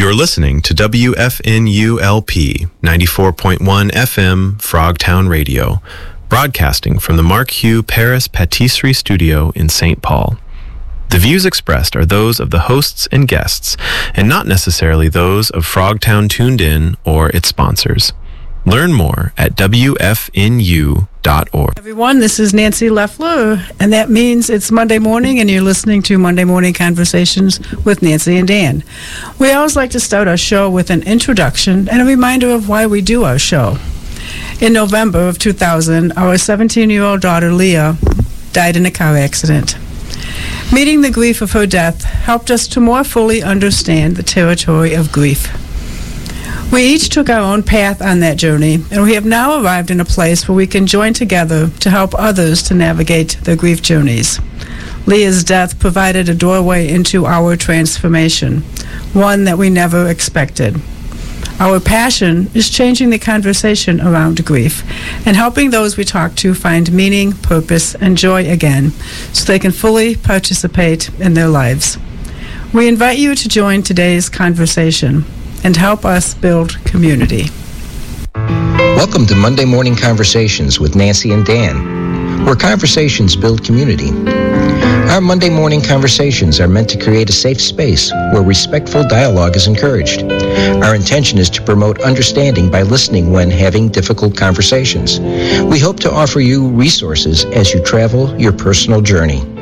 You're listening to WFNULP 94.1 FM Frogtown Radio, broadcasting from the Mark Hugh Paris Patisserie Studio in St. Paul. The views expressed are those of the hosts and guests, and not necessarily those of Frogtown Tuned In or its sponsors. Learn more at WFNU.org. Everyone, this is Nancy Leffler, and that means it's Monday morning, and you're listening to Monday Morning Conversations with Nancy and Dan. We always like to start our show with an introduction and a reminder of why we do our show. In November of 2000, our 17-year-old daughter, Leah, died in a car accident. Meeting the grief of her death helped us to more fully understand the territory of grief. We each took our own path on that journey, and we have now arrived in a place where we can join together to help others to navigate their grief journeys. Leah's death provided a doorway into our transformation, one that we never expected. Our passion is changing the conversation around grief and helping those we talk to find meaning, purpose, and joy again so they can fully participate in their lives. We invite you to join today's conversation and help us build community. Welcome to Monday Morning Conversations with Nancy and Dan, where conversations build community. Our Monday morning conversations are meant to create a safe space where respectful dialogue is encouraged. Our intention is to promote understanding by listening when having difficult conversations. We hope to offer you resources as you travel your personal journey.